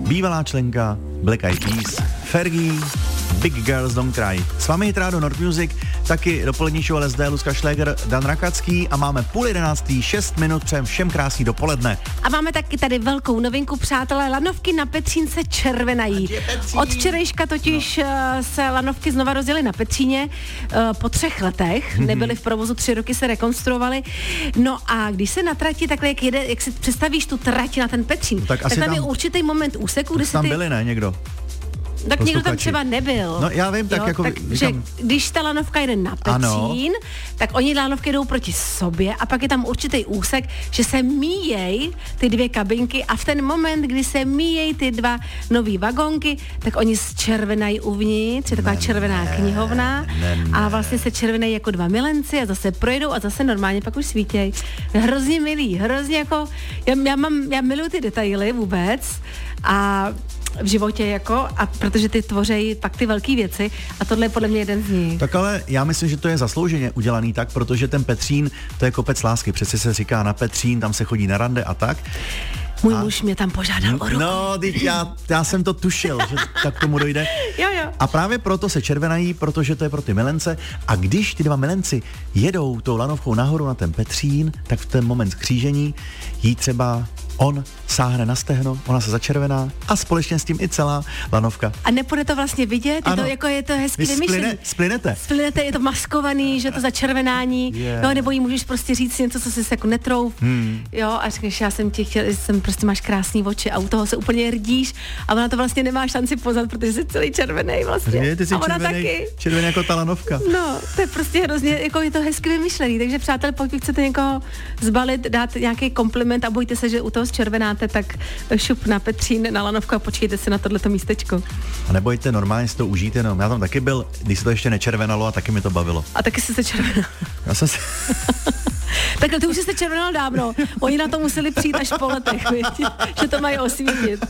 bývalá členka Black Eyed Peas, Fergie, Big Girls Don't Cry. S vámi je Rádo Nord Music, taky dopolední show LSD, Lucka Šléger, Dan Rakacký a máme 10:30, 6 minut, přejem všem krásný dopoledne. A máme taky tady velkou novinku, přátelé, lanovky na Petřín se červenají. Od včerejška totiž se lanovky znova rozjeli na Petříně po 3 letech, nebyly v provozu 3 roky, se rekonstruovaly. No a když se na trati takhle, jak si představíš tu trať na ten Petřín, tak tam je určitý moment úseku, kde tam byli, ne, někdo? Tak někdo tam třeba nebyl. No já vím, tak jako... Takže když ta lanovka jde na Petřín, tak oni lanovky jdou proti sobě a pak je tam určitý úsek, že se míjejí ty 2 kabinky a v ten moment, kdy se míjejí ty 2 nový vagonky, tak oni zčervenají uvnitř, je taková červená knihovna a vlastně se červenají jako 2 milenci a zase projedou a zase normálně pak už svítějí. Hrozně milý, hrozně jako... Já miluji ty detaily vůbec a v životě jako, a protože ty tvořejí pak ty velké věci a tohle je podle mě jeden z nich. Tak ale já myslím, že to je zaslouženě udělaný tak, protože ten Petřín, to je kopec lásky, přeci se říká na Petřín, tam se chodí na rande a tak. Můj muž mě tam požádal o ruku. No, já jsem to tušil, že tak k tomu dojde. Jo. A právě proto se červenají, protože to je pro ty milence. A když ty 2 milenci jedou tou lanovkou nahoru na ten Petřín, tak v ten moment skřížení jí třeba on sáhne na stehno, ona se začervená a společně s tím i celá lanovka. A nepůjde to vlastně vidět? Ano. Je to hezky vymyšlený. Splinete, je to maskovaný, že to začervenání, no, nebo jí můžeš prostě říct něco, co jsi jako netrouf, jo, a řekneš, já jsem ti chtěl, prostě máš krásný oči a u toho se úplně rdíš a ona to vlastně nemá šanci poznat, protože jsi celý červený vlastně. Ty jsi a ona taky. Červený jako ta lanovka. No, to je prostě hrozně, jako je to hezky vymyšlený, takže přátelé, pokud chcete někoho zbalit, dát nějaký kompliment a bojte se, že u toho zčervenáte, tak šup na Petřín, na lanovku a počkejte si na tohleto místečko. A nebojte, normálně si to užijte, no. Já tam taky byl, když se to ještě nečervenalo a taky mi to bavilo. A taky jsi se červenal. Já jsem si... Takhle, ty už jsi se červenal dávno. Oni na to museli přijít až po letech, že to mají osvítit.